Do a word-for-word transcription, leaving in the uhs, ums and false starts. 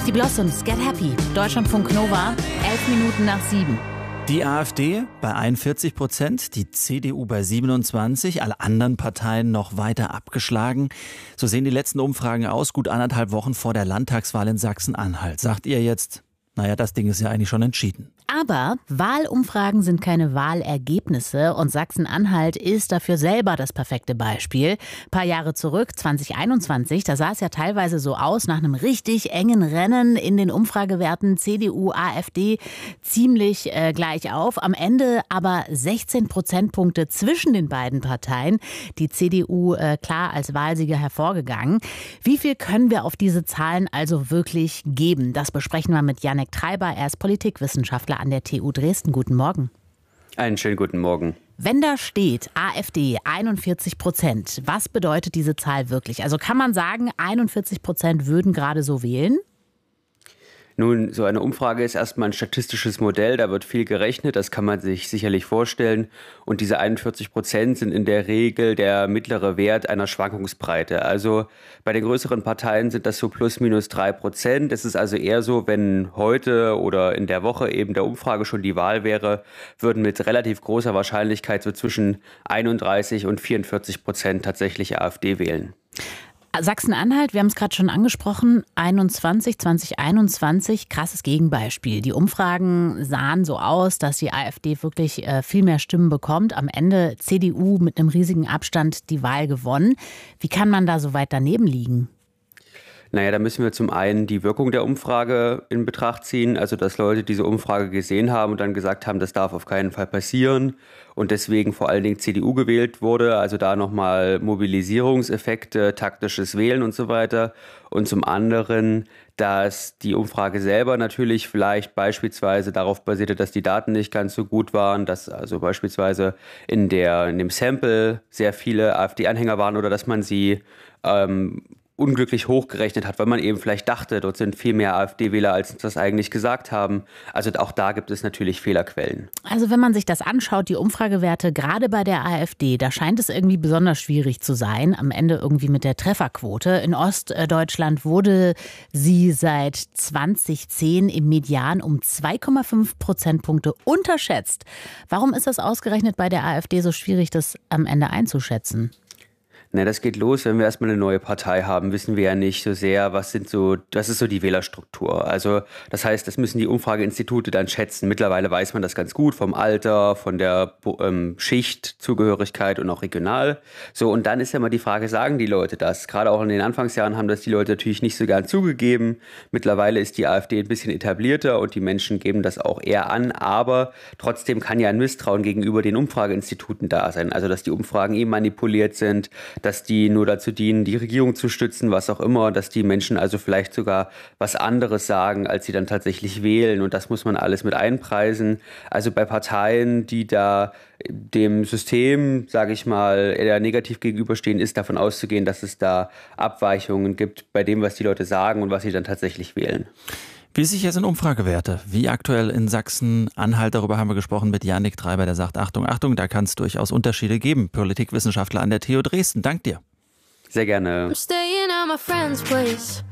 Die Blossoms, Get Happy, Deutschlandfunk Nova, elf Minuten nach sieben. Die AfD bei einundvierzig Prozent, die C D U bei siebenundzwanzig, alle anderen Parteien noch weiter abgeschlagen. So sehen die letzten Umfragen aus, gut anderthalb Wochen vor der Landtagswahl in Sachsen-Anhalt. Sagt ihr jetzt, naja, das Ding ist ja eigentlich schon entschieden. Aber Wahlumfragen sind keine Wahlergebnisse und Sachsen-Anhalt ist dafür selber das perfekte Beispiel. Ein paar Jahre zurück, zwanzig einundzwanzig, da sah es ja teilweise so aus, nach einem richtig engen Rennen in den Umfragewerten C D U, AfD ziemlich äh, gleich auf. Am Ende aber sechzehn Prozentpunkte zwischen den beiden Parteien. Die C D U äh, klar als Wahlsieger hervorgegangen. Wie viel können wir auf diese Zahlen also wirklich geben? Das besprechen wir mit Janek Treiber. Er ist Politikwissenschaftler an der T U Dresden. Guten Morgen. Einen schönen guten Morgen. Wenn da steht AfD einundvierzig Prozent, was bedeutet diese Zahl wirklich? Also kann man sagen, einundvierzig Prozent würden gerade so wählen? Nun, so eine Umfrage ist erstmal ein statistisches Modell, da wird viel gerechnet, das kann man sich sicherlich vorstellen. Und diese einundvierzig Prozent sind in der Regel der mittlere Wert einer Schwankungsbreite. Also bei den größeren Parteien sind das so plus minus drei Prozent. Es ist also eher so, wenn heute oder in der Woche eben der Umfrage schon die Wahl wäre, würden mit relativ großer Wahrscheinlichkeit so zwischen einunddreißig und vierundvierzig Prozent tatsächlich AfD wählen. Sachsen-Anhalt, wir haben es gerade schon angesprochen, einundzwanzig, zwanzig einundzwanzig, krasses Gegenbeispiel. Die Umfragen sahen so aus, dass die AfD wirklich äh, viel mehr Stimmen bekommt. Am Ende C D U mit einem riesigen Abstand die Wahl gewonnen. Wie kann man da so weit daneben liegen? Naja, da müssen wir zum einen die Wirkung der Umfrage in Betracht ziehen, also dass Leute diese Umfrage gesehen haben und dann gesagt haben, das darf auf keinen Fall passieren und deswegen vor allen Dingen C D U gewählt wurde, also da nochmal Mobilisierungseffekte, taktisches Wählen und so weiter. Und zum anderen, dass die Umfrage selber natürlich vielleicht beispielsweise darauf basierte, dass die Daten nicht ganz so gut waren, dass also beispielsweise in, der, in dem Sample sehr viele AfD-Anhänger waren oder dass man sie ähm, unglücklich hochgerechnet hat, weil man eben vielleicht dachte, dort sind viel mehr AfD-Wähler, als uns das eigentlich gesagt haben. Also auch da gibt es natürlich Fehlerquellen. Also wenn man sich das anschaut, die Umfragewerte, gerade bei der AfD, da scheint es irgendwie besonders schwierig zu sein, am Ende irgendwie mit der Trefferquote. In Ostdeutschland wurde sie seit zweitausendzehn im Median um zwei Komma fünf Prozentpunkte unterschätzt. Warum ist das ausgerechnet bei der AfD so schwierig, das am Ende einzuschätzen? Na, das geht los, wenn wir erstmal eine neue Partei haben, wissen wir ja nicht so sehr, was sind so, das ist so die Wählerstruktur. Also das heißt, das müssen die Umfrageinstitute dann schätzen. Mittlerweile weiß man das ganz gut vom Alter, von der ähm, Schichtzugehörigkeit und auch regional. So, und dann ist ja mal die Frage, sagen die Leute das? Gerade auch in den Anfangsjahren haben das die Leute natürlich nicht so gern zugegeben. Mittlerweile ist die AfD ein bisschen etablierter und die Menschen geben das auch eher an. Aber trotzdem kann ja ein Misstrauen gegenüber den Umfrageinstituten da sein. Also dass die Umfragen eben manipuliert sind, dass die nur dazu dienen, die Regierung zu stützen, was auch immer, dass die Menschen also vielleicht sogar was anderes sagen, als sie dann tatsächlich wählen. Und das muss man alles mit einpreisen. Also bei Parteien, die da dem System, sage ich mal, eher negativ gegenüberstehen, ist davon auszugehen, dass es da Abweichungen gibt bei dem, was die Leute sagen und was sie dann tatsächlich wählen. Wie sicher sind Umfragewerte? Wie aktuell in Sachsen-Anhalt? Darüber haben wir gesprochen mit Janek Treiber, der sagt, Achtung, Achtung, da kann es durchaus Unterschiede geben. Politikwissenschaftler an der T U Dresden. Dank dir. Sehr gerne.